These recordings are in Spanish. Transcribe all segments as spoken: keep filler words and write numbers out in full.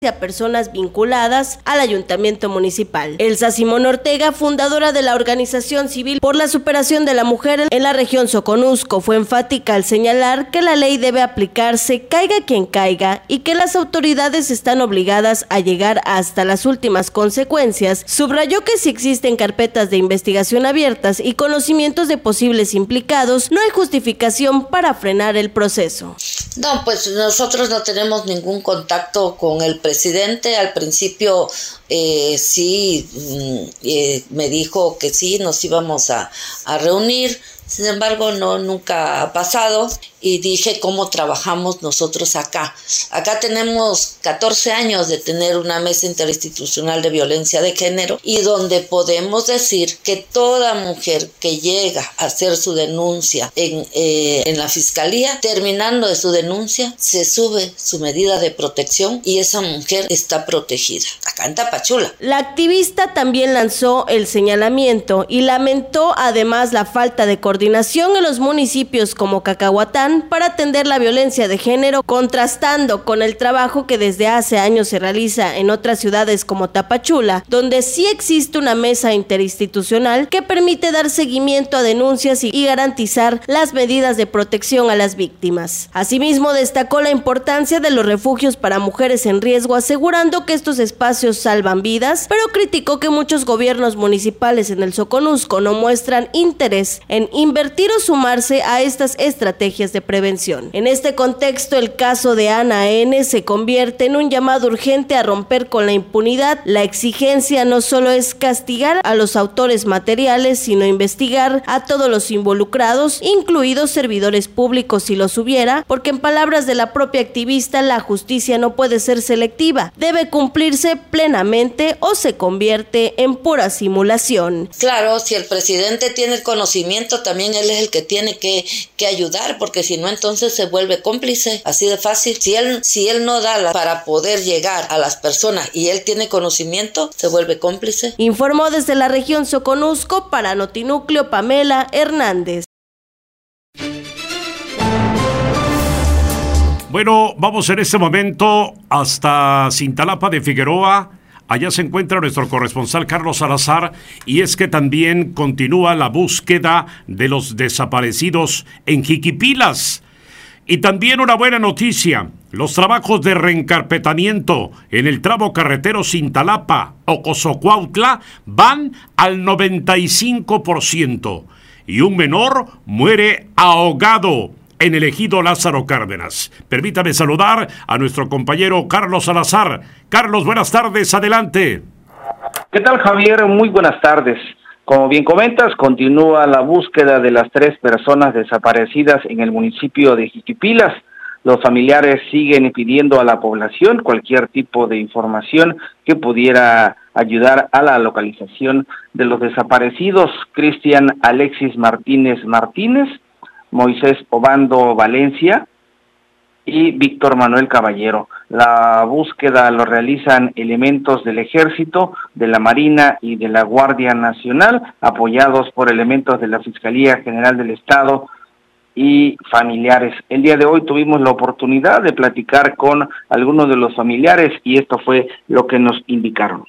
a personas vinculadas al ayuntamiento municipal. Elsa Simón Ortega, fundadora de la Organización Civil por la Superación de la Mujer en la región Soconusco, fue enfática al señalar que la ley debe aplicarse caiga quien caiga y que las autoridades están obligadas a llegar hasta las últimas consecuencias. Subrayó que si existen carpetas de investigación abiertas y conocimientos de posibles implicados, no hay justificación para frenar el proceso. No, pues nosotros no tenemos ningún contacto con el presidente. Al principio eh, sí eh, me dijo que sí, nos íbamos a, a reunir. Sin embargo, no, nunca ha pasado, y dije cómo trabajamos nosotros acá. Acá tenemos catorce años de tener una mesa interinstitucional de violencia de género, y donde podemos decir que toda mujer que llega a hacer su denuncia en, eh, en la fiscalía, terminando de su denuncia, se sube su medida de protección y esa mujer está protegida. Acá en Tapachula. La activista también lanzó el señalamiento y lamentó además la falta de coordinación en los municipios como Cacahuatán para atender la violencia de género, contrastando con el trabajo que desde hace años se realiza en otras ciudades como Tapachula, donde sí existe una mesa interinstitucional que permite dar seguimiento a denuncias y garantizar las medidas de protección a las víctimas. Asimismo, destacó la importancia de los refugios para mujeres en riesgo, asegurando que estos espacios salvan vidas, pero criticó que muchos gobiernos municipales en el Soconusco no muestran interés en invertir o sumarse a estas estrategias de prevención. En este contexto, el caso de Ana N. se convierte en un llamado urgente a romper con la impunidad. La exigencia no solo es castigar a los autores materiales, sino investigar a todos los involucrados, incluidos servidores públicos si los hubiera, porque en palabras de la propia activista, la justicia no puede ser selectiva, debe cumplirse plenamente o se convierte en pura simulación. Claro, si el presidente tiene el conocimiento, también él es el que tiene que, que ayudar, porque si no, entonces se vuelve cómplice, así de fácil. Si él, si él no da la, para poder llegar a las personas y él tiene conocimiento, se vuelve cómplice. Informó desde la región Soconusco para Notinúcleo Pamela Hernández. Bueno, vamos en este momento hasta Cintalapa de Figueroa. Allá se encuentra nuestro corresponsal Carlos Salazar, y es que también continúa la búsqueda de los desaparecidos en Jiquipilas. Y también una buena noticia: los trabajos de reencarpetamiento en el tramo carretero Cintalapa-Ocosocuautla van al noventa y cinco por ciento, y un menor muere ahogado en el ejido Lázaro Cárdenas. Permítame saludar a nuestro compañero Carlos Salazar. Carlos, buenas tardes, adelante. ¿Qué tal, Javier? Muy buenas tardes. Como bien comentas, continúa la búsqueda de las tres personas desaparecidas en el municipio de Jiquipilas. Los familiares siguen pidiendo a la población cualquier tipo de información que pudiera ayudar a la localización de los desaparecidos. Cristian Alexis Martínez Martínez, Moisés Obando Valencia y Víctor Manuel Caballero. La búsqueda lo realizan elementos del Ejército, de la Marina y de la Guardia Nacional, apoyados por elementos de la Fiscalía General del Estado y familiares. El día de hoy tuvimos la oportunidad de platicar con algunos de los familiares y esto fue lo que nos indicaron.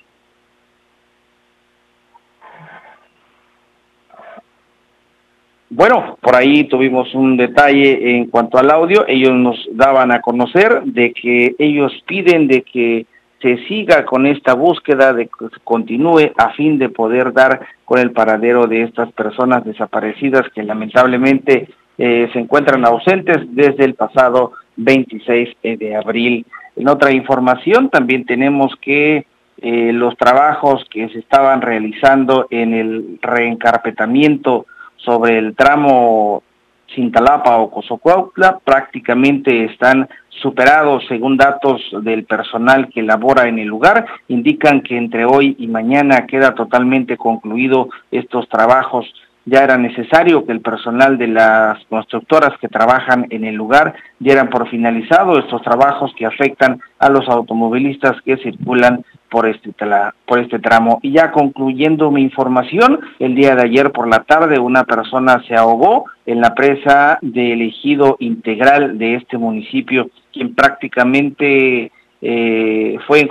Bueno, por ahí tuvimos un detalle en cuanto al audio. Ellos nos daban a conocer de que ellos piden de que se siga con esta búsqueda, de que continúe a fin de poder dar con el paradero de estas personas desaparecidas que lamentablemente eh, se encuentran ausentes desde el pasado veintiséis de abril. En otra información también tenemos que eh, los trabajos que se estaban realizando en el reencarpetamiento sobre el tramo Cintalapa o Ocosocuautla prácticamente están superados, según datos del personal que labora en el lugar. Indican que entre hoy y mañana queda totalmente concluido estos trabajos. Ya era necesario que el personal de las constructoras que trabajan en el lugar dieran por finalizado estos trabajos que afectan a los automovilistas que circulan por este, por este tramo. Y ya concluyendo mi información, el día de ayer por la tarde una persona se ahogó en la presa del ejido integral de este municipio, quien prácticamente eh, fue